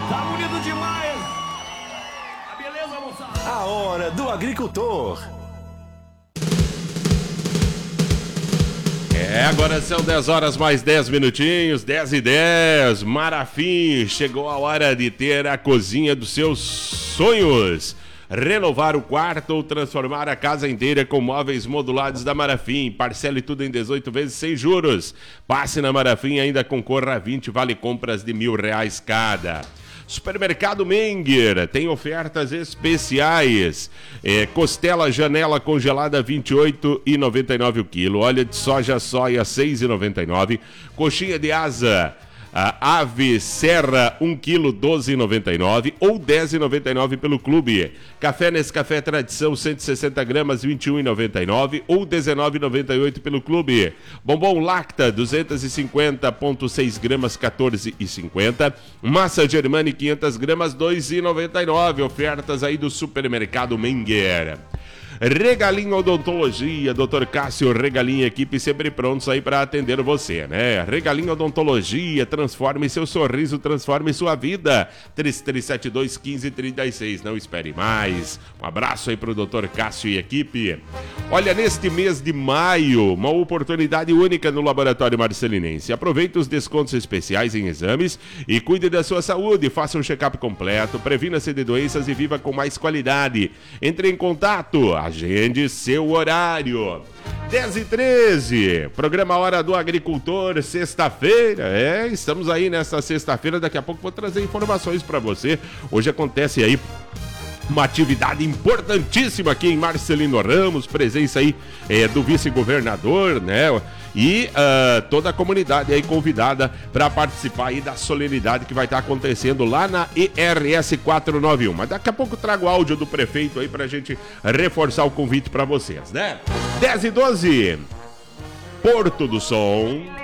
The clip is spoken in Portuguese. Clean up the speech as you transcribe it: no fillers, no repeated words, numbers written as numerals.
Tá bonito demais. Beleza, moçada? A hora do agricultor. Agora são 10 horas mais 10 minutinhos, 10h10. Marafim, chegou a hora de ter a cozinha dos seus sonhos. Renovar o quarto ou transformar a casa inteira com móveis modulados da Marafim. Parcele tudo em 18 vezes sem juros. Passe na Marafim e ainda concorra a 20 vale compras de R$1.000 cada. Supermercado Menger tem ofertas especiais. Costela janela congelada R$ 28,99 o quilo. Óleo de soja soia R$ 6,99. Coxinha de asa ave serra 1 quilo R$ 12,99 ou R$ 10,99 pelo clube. Café Nescafé Tradição 160 gramas R$ 21,99 ou R$ 19,98 pelo clube. Bombom Lacta 250,6 gramas R$ 14,50. Massa Germani 500 gramas R$ 2,99. Ofertas aí do Supermercado Menger. Regalinho Odontologia, Dr. Cássio Regalinho, equipe sempre prontos aí para atender você, né? Regalinho Odontologia, transforme seu sorriso, transforme sua vida. 3372-1536, não espere mais. Um abraço aí pro Dr. Cássio e equipe. Olha, neste mês de maio, uma oportunidade única no Laboratório Marcelinense. Aproveite os descontos especiais em exames e cuide da sua saúde. Faça um check-up completo, previna-se de doenças e viva com mais qualidade. Entre em contato. Agende seu horário. 10h13, programa Hora do Agricultor, sexta-feira. Estamos aí nessa sexta-feira. Daqui a pouco vou trazer informações para você. Hoje acontece aí uma atividade importantíssima aqui em Marcelino Ramos, presença aí do vice-governador, né? E toda a comunidade aí convidada para participar aí da solenidade que vai estar acontecendo lá na ERS 491. Mas daqui a pouco trago o áudio do prefeito aí pra gente reforçar o convite para vocês, né? 10h12, Porto do Som.